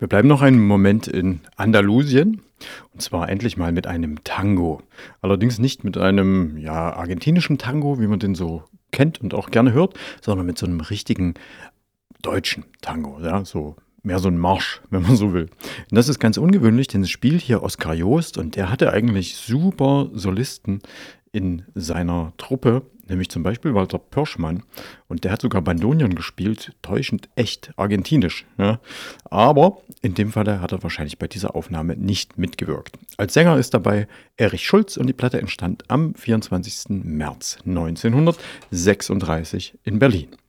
Wir bleiben noch einen Moment in Andalusien und zwar endlich mal mit einem Tango. Allerdings nicht mit einem, ja, argentinischen Tango, wie man den so kennt und auch gerne hört, sondern mit so einem richtigen deutschen Tango, ja, so mehr so ein Marsch, wenn man so will. Und das ist ganz ungewöhnlich, denn es spielt hier Oskar Joost und der hatte eigentlich super Solisten in seiner Truppe, nämlich zum Beispiel Walter Pörschmann. Und der hat sogar Bandonion gespielt, täuschend echt argentinisch. Ja. Aber in dem Falle hat er wahrscheinlich bei dieser Aufnahme nicht mitgewirkt. Als Sänger ist dabei Erich Schulz und die Platte entstand am 24. März 1936 in Berlin.